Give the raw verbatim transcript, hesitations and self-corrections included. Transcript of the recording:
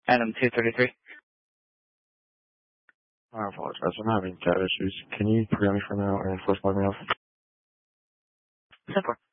Adam two thirty-three. I apologize. I'm having cat issues. Can you program me for now and first log me off? Simple.